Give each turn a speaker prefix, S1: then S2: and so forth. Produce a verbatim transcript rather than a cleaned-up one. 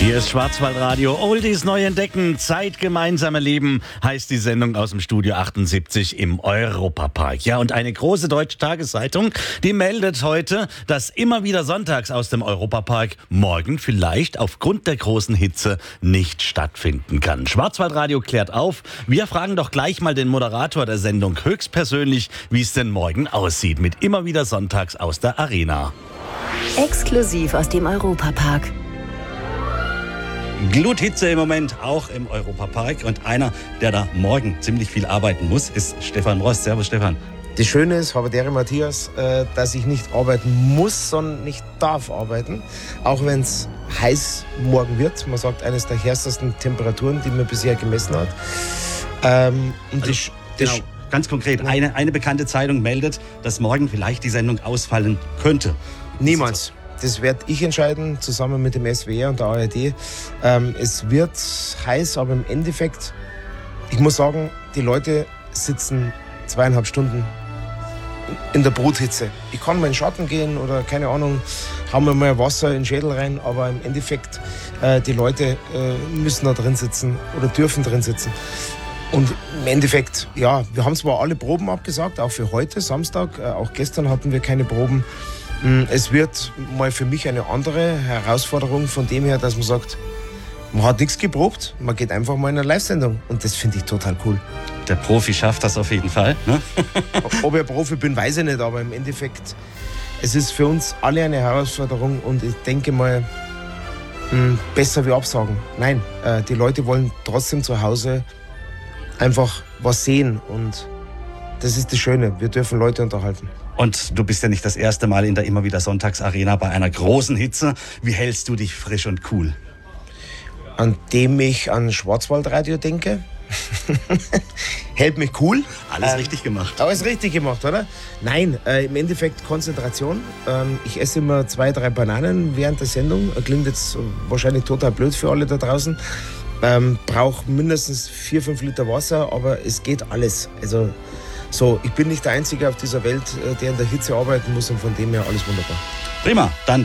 S1: Hier ist Schwarzwaldradio. Oldies neu entdecken, Zeit gemeinsam erleben, heißt die Sendung aus dem Studio achtundsiebzig im Europapark. Ja, und eine große deutsche Tageszeitung, die meldet heute, dass immer wieder sonntags aus dem Europapark morgen vielleicht aufgrund der großen Hitze nicht stattfinden kann. Schwarzwaldradio klärt auf. Wir fragen doch gleich mal den Moderator der Sendung höchstpersönlich, wie es denn morgen aussieht mit immer wieder sonntags aus der Arena.
S2: Exklusiv aus dem Europapark.
S1: Gluthitze im Moment auch im Europapark. Und einer, der da morgen ziemlich viel arbeiten muss, ist Stefan Rost. Servus, Stefan.
S3: Das Schöne ist, Haberdere Matthias, dass ich nicht arbeiten muss, sondern nicht darf arbeiten. Auch wenn es heiß morgen wird. Man sagt, eines der härtesten Temperaturen, die man bisher gemessen hat. Ähm, und
S1: also,
S3: das, das
S1: genau, ganz konkret, ja. eine, eine bekannte Zeitung meldet, dass morgen vielleicht die Sendung ausfallen könnte.
S3: Niemals. Das werde ich entscheiden, zusammen mit dem S W R und der A R D. Ähm, es wird heiß, aber im Endeffekt, ich muss sagen, die Leute sitzen zweieinhalb Stunden in der Bruthitze. Ich kann mal in den Schatten gehen oder, keine Ahnung, haben wir mal Wasser in den Schädel rein, aber im Endeffekt, äh, die Leute äh, müssen da drin sitzen oder dürfen drin sitzen. Und im Endeffekt, ja, wir haben zwar alle Proben abgesagt, auch für heute, Samstag, äh, auch gestern hatten wir keine Proben. Es wird mal für mich eine andere Herausforderung von dem her, dass man sagt, man hat nichts geprobt, man geht einfach mal in eine Live-Sendung. Und das finde ich total cool.
S1: Der Profi schafft das auf jeden Fall. Ne?
S3: Ob ich Profi bin, weiß ich nicht, aber im Endeffekt, es ist für uns alle eine Herausforderung und ich denke mal, mh, besser wie absagen. Nein, äh, die Leute wollen trotzdem zu Hause einfach was sehen und das ist das Schöne, wir dürfen Leute unterhalten.
S1: Und du bist ja nicht das erste Mal in der immer wieder Sonntagsarena bei einer großen Hitze. Wie hältst du dich frisch und cool?
S3: An dem ich an Schwarzwaldradio denke. Hält mich cool.
S1: Alles
S3: ähm,
S1: richtig gemacht.
S3: Alles richtig gemacht, oder? Nein, äh, im Endeffekt Konzentration. Ähm, ich esse immer zwei, drei Bananen während der Sendung. Klingt jetzt wahrscheinlich total blöd für alle da draußen. Ähm, brauche mindestens vier, fünf Liter Wasser, aber es geht alles. Also so, ich bin nicht der Einzige auf dieser Welt, der in der Hitze arbeiten muss und von dem her alles wunderbar.
S1: Prima, dann